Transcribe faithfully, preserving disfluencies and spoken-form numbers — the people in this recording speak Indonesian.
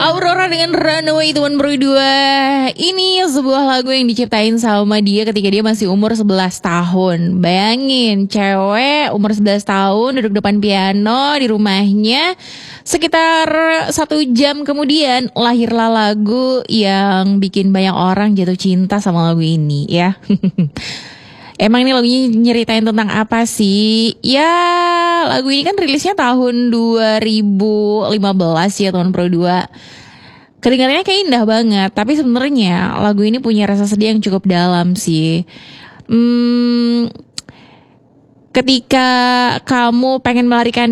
Aurora dengan Runaway teman berdua. Ini sebuah lagu yang diciptain sama dia ketika dia masih umur sebelas tahun. Bayangin, cewek umur sebelas tahun duduk depan piano di rumahnya. Sekitar satu jam kemudian lahirlah lagu yang bikin banyak orang jatuh cinta sama lagu ini ya. Emang ini lagunya nyeritain tentang apa sih? Ya, lagu ini kan rilisnya tahun dua ribu lima belas ya teman Pro dua. Kedengarannya kayak indah banget, tapi sebenarnya lagu ini punya rasa sedih yang cukup dalam sih. Hmm, ketika kamu pengen melarikan